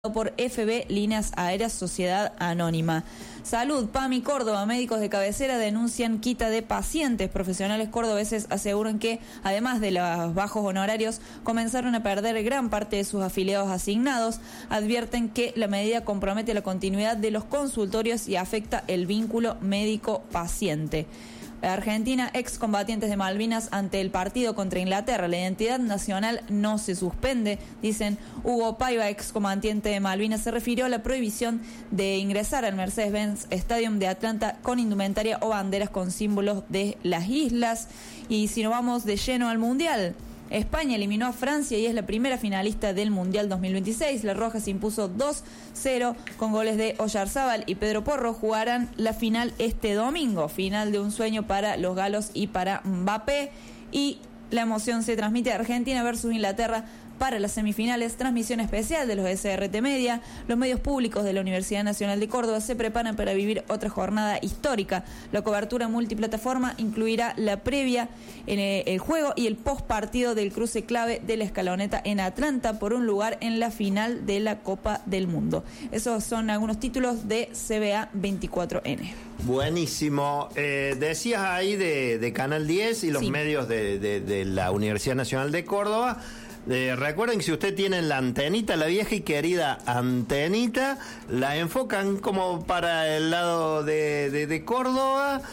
por FB Líneas Aéreas Sociedad Anónima. Salud, PAMI Córdoba, médicos de cabecera denuncian quita de pacientes. Profesionales cordobeses aseguran que, además de los bajos honorarios, comenzaron a perder gran parte de sus afiliados asignados. Advierten que la medida compromete la continuidad de los consultorios y afecta el vínculo médico-paciente. Argentina, excombatientes de Malvinas ante el partido contra Inglaterra. La identidad nacional no se suspende, dicen. Hugo Paiva, excombatiente de Malvinas, se refirió a la prohibición de ingresar al Mercedes-Benz Stadium de Atlanta con indumentaria o banderas con símbolos de las islas. Y si nos vamos de lleno al Mundial, España eliminó a Francia y es la primera finalista del Mundial 2026. La Roja se impuso 2-0 con goles de Oyarzábal y Pedro Porro. Jugarán la final este domingo. Final de un sueño para los galos y para Mbappé. Y la emoción se transmite a Argentina versus Inglaterra para las semifinales. Transmisión especial de los SRT Media. Los medios públicos de la Universidad Nacional de Córdoba se preparan para vivir otra jornada histórica. La cobertura multiplataforma incluirá la previa en el juego y el postpartido del cruce clave de la Escaloneta en Atlanta por un lugar en la final de la Copa del Mundo. Esos son algunos títulos de CBA 24N. Buenísimo. Decías ahí de Canal 10 y los medios de la Universidad Nacional de Córdoba. Recuerden que si usted tiene la antenita, la vieja y querida antenita, la enfocan como para el lado de Córdoba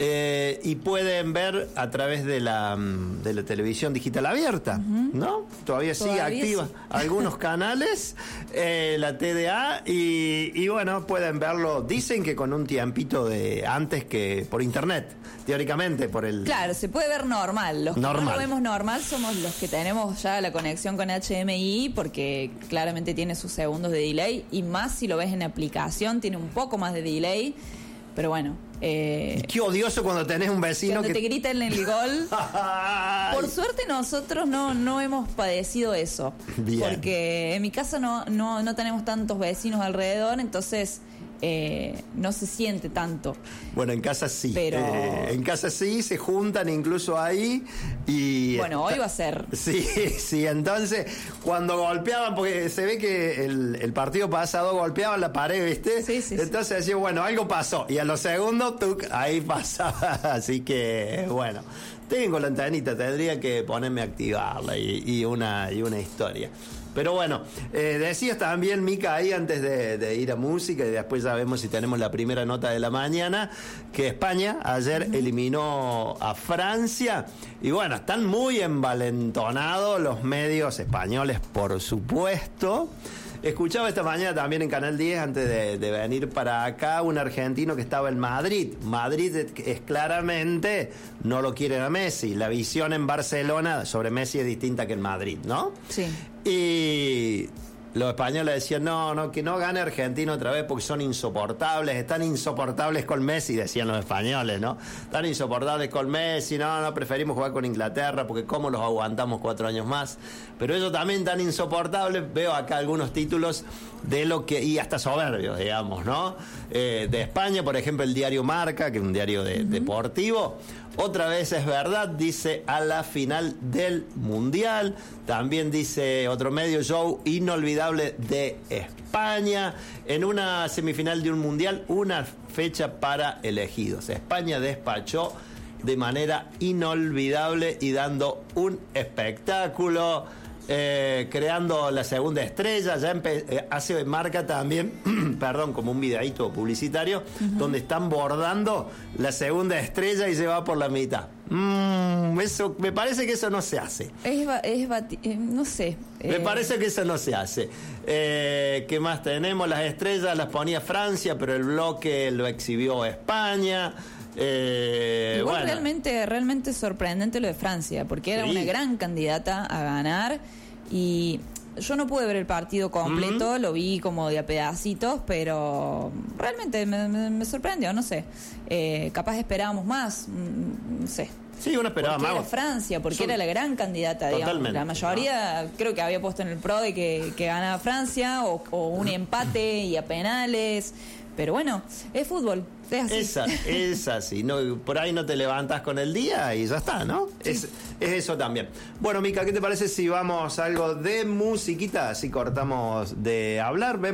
y pueden ver a través de la televisión digital abierta, ¿no? Todavía sigue activa algunos canales, la TDA, y bueno, pueden verlo, dicen que con un tiempito de antes que por internet, teóricamente por el... Claro, se puede ver normal. Los que no lo vemos normal somos los que tenemos ya la conexión con HDMI, porque claramente tiene sus segundos de delay, y más si lo ves en aplicación, tiene un poco más de delay, pero bueno. Qué odioso cuando tenés un vecino que te grita en el gol. Por suerte nosotros no hemos padecido eso. Bien. Porque en mi casa no tenemos tantos vecinos alrededor, entonces no se siente tanto. Bueno, en casa sí. Pero en casa sí, se juntan incluso ahí y... Bueno, hoy va a ser. Sí, entonces cuando golpeaban, porque se ve que el partido pasado golpeaban la pared, ¿viste? Sí. Entonces decía, bueno, algo pasó. Y a los segundos, ahí pasaba. Así que, bueno, tengo la antenita, tendría que ponerme a activarla y una historia. Pero bueno, decías también, Mica, ahí antes de ir a música, y después ya vemos si tenemos la primera nota de la mañana, que España ayer eliminó a Francia. Y bueno, están muy envalentonados los medios españoles, por supuesto. Escuchaba esta mañana también en Canal 10, antes de venir para acá, un argentino que estaba en Madrid. Madrid es claramente, no lo quieren a Messi. La visión en Barcelona sobre Messi es distinta que en Madrid, ¿no? Sí. Y los españoles decían, no, que no gane Argentina otra vez porque son insoportables, están insoportables con Messi, decían los españoles, ¿no? Están insoportables con Messi, no, preferimos jugar con Inglaterra porque cómo los aguantamos 4 años más. Pero ellos también tan insoportables, veo acá algunos títulos de lo que, y hasta soberbios, digamos, ¿no? De España, por ejemplo, el diario Marca, que es un diario deportivo. Otra vez es verdad, dice, a la final del Mundial. También dice otro medio, show inolvidable de España. En una semifinal de un Mundial, una fecha para elegidos. España despachó de manera inolvidable y dando un espectáculo. Creando la segunda estrella, ya hace Marca también, perdón, como un videíto publicitario, donde están bordando la segunda estrella y se va por la mitad. Eso, me parece que eso no se hace. No sé. Me parece que eso no se hace. ¿Qué más tenemos? Las estrellas las ponía Francia, pero el bloque lo exhibió España. Igual realmente sorprendente lo de Francia, porque era una gran candidata a ganar, y yo no pude ver el partido completo, lo vi como de a pedacitos, pero realmente me sorprendió, no sé, capaz esperábamos más, no sé. Sí, uno esperaba más. Era Francia, porque era la gran candidata, digamos. La mayoría creo que había puesto en el pro de que ganaba Francia, o un empate y a penales. Pero bueno, es fútbol, es así. Es así, no, por ahí no te levantas con el día y ya está, ¿no? Sí. Es eso también. Bueno, Mica, ¿qué te parece si vamos a algo de musiquita? Si cortamos de hablar, vemos